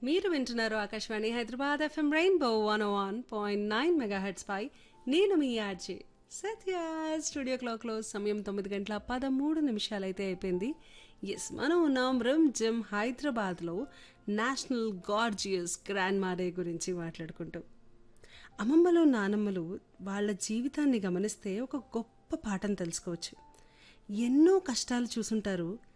మీరు వింటున్నారు Akashvani Hyderabad FM rainbow 101.9 megahertz పై నేను మీ ఆర్జే సత్య. స్టూడియో క్లాక్లో సమయం 9:13 అయితే అయిపోయింది. ఎస్, మనం ఉన్నాం రిమ్ జిమ్ హైదరాబాద్లో నేషనల్ గార్జియస్ గ్రాండ్ మారే గురించి మాట్లాడుకుంటూ. అమ్మమ్మలు నానమ్మలు వాళ్ళ జీవితాన్ని గమనిస్తే ఒక గొప్ప పాఠం తెలుసుకోవచ్చు. ఎన్నో కష్టాలు చూసుంటారు,